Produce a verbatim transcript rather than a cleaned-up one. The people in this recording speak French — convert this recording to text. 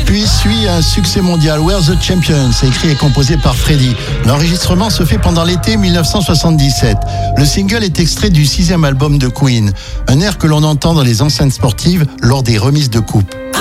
Puis suit un succès mondial, We're the Champions, écrit et composé par Freddie. L'enregistrement se fait pendant l'été dix-neuf cent soixante-dix-sept. Le single est extrait du sixième album de Queen, un air que l'on entend dans les enceintes sportives lors des remises de coupe.